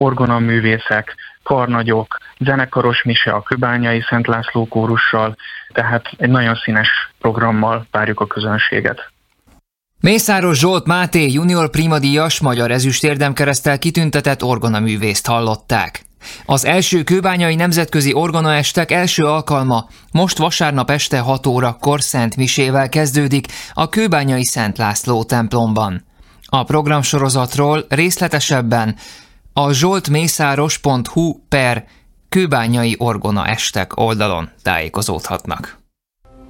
orgonaművészek, karnagyok, zenekaros mise a Kőbányai Szent László kórussal, tehát egy nagyon színes programmal várjuk a közönséget. Mészáros Zsolt Máté junior primadíjas, magyar ezüst-érdemkereszttel kitüntetett orgonaművészt hallották. Az első kőbányai nemzetközi orgonaestek első alkalma most vasárnap este 6 órakor Szent Misével kezdődik a Kőbányai Szent László templomban. A programsorozatról részletesebben a zsoltmészáros.hu/kőbányai orgonaestek oldalon tájékozódhatnak.